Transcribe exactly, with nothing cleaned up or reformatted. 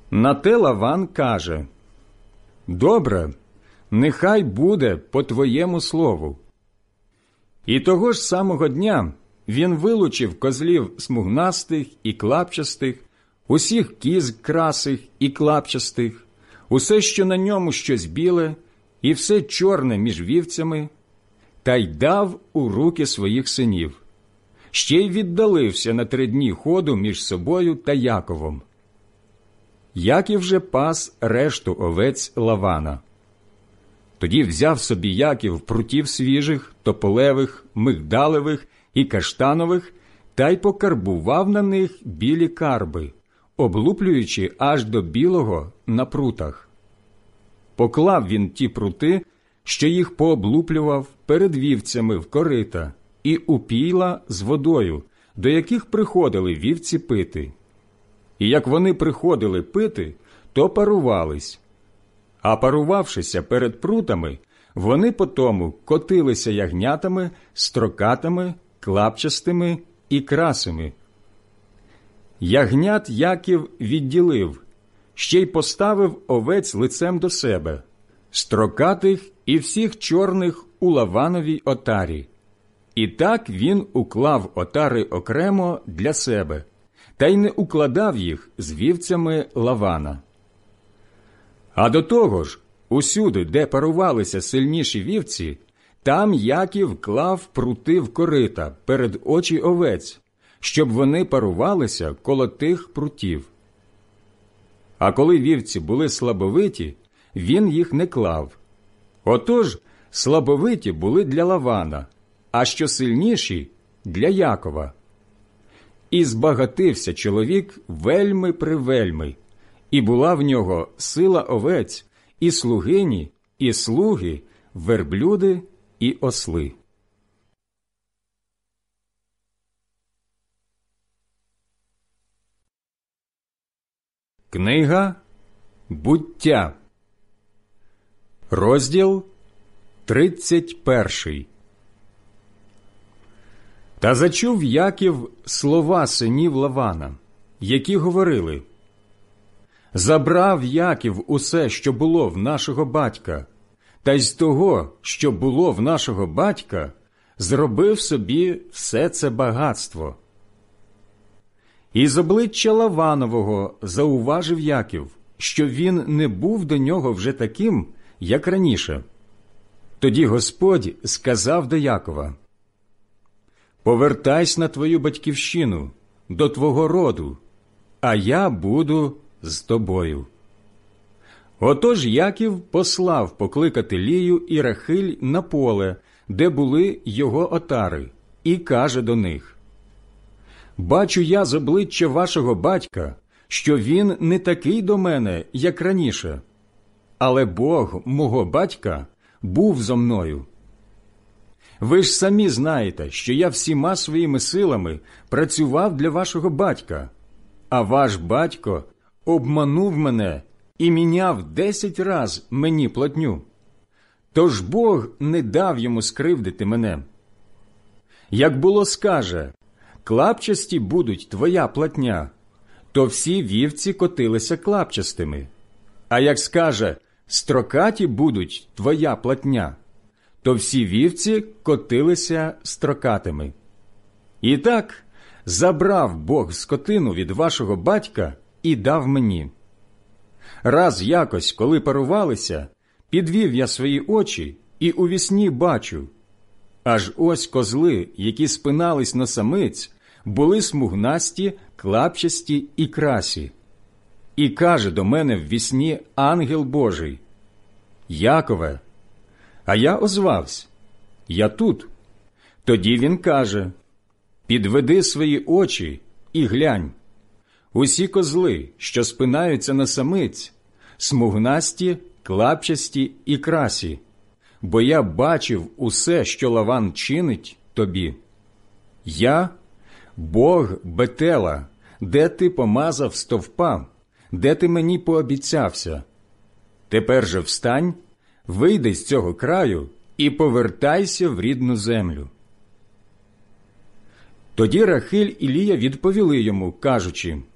На те Лаван каже: «Добре, нехай буде по твоєму слову». І того ж самого дня він вилучив козлів смугнастих і клапчастих, усіх кіз красих і клапчастих, усе, що на ньому щось біле, і все чорне між вівцями, та й дав у руки своїх синів. Ще й віддалився на три дні ходу між собою та Яковом. Яків же пас решту овець Лавана. Тоді взяв собі Яків прутів свіжих, тополевих, мигдалевих і каштанових, та й покарбував на них білі карби, облуплюючи аж до білого на прутах. Поклав він ті прути, що їх пооблуплював, перед вівцями в корита і у пійла з водою, до яких приходили вівці пити. І як вони приходили пити, то парувались. А парувавшися перед прутами, вони потому котилися ягнятами, строкатими, клапчастими і красими. Ягнят Яків відділив, ще й поставив овець лицем до себе, строкатих і всіх чорних у Лавановій отарі. І так він уклав отари окремо для себе, та й не укладав їх з вівцями Лавана. А до того ж, усюди, де парувалися сильніші вівці, там Яків клав прути в корита перед очі овець, щоб вони парувалися коло тих прутів. А коли вівці були слабовиті, він їх не клав. Отож, слабовиті були для Лавана, а що сильніші – для Якова. І збагатився чоловік вельми-превельми, і була в нього сила овець, і слугині, і слуги, верблюди і осли. Книга Буття, розділ тридцять перший. Та зачув Яків слова синів Лавана, які говорили: «Забрав Яків усе, що було в нашого батька, та й з того, що було в нашого батька, зробив собі все це багатство». І з обличчя Лаванового зауважив Яків, що він не був до нього вже таким, як раніше. Тоді Господь сказав до Якова: «Повертайся на твою батьківщину, до твого роду, а я буду з тобою». Отож Яків послав покликати Лію і Рахиль на поле, де були його отари, і каже до них: «Бачу я з обличчя вашого батька, що він не такий до мене, як раніше, але Бог мого батька був зо мною. Ви ж самі знаєте, що я всіма своїми силами працював для вашого батька, а ваш батько обманув мене і міняв десять раз мені платню. Тож Бог не дав йому скривдити мене. Як було скаже: клапчасті будуть твоя платня, то всі вівці котилися клапчастими. А як скаже: строкаті будуть твоя платня, то всі вівці котилися строкатими. І так забрав Бог скотину від вашого батька і дав мені. Раз якось, коли парувалися, підвів я свої очі і у вісні бачу, аж ось козли, які спинались на самиць, були смугнасті, клапчасті і красі. І каже до мене в вісні ангел Божий: «Якове». А я озвався: «Я тут». Тоді він каже: «Підведи свої очі і глянь. Усі козли, що спинаються на самиць, смугнасті, клапчасті і красі, бо я бачив усе, що Лаван чинить тобі. Я – Бог Бетела, де ти помазав стовпа, де ти мені пообіцявся. Тепер же встань, вийди з цього краю і повертайся в рідну землю». Тоді Рахиль і Лія відповіли йому, кажучи: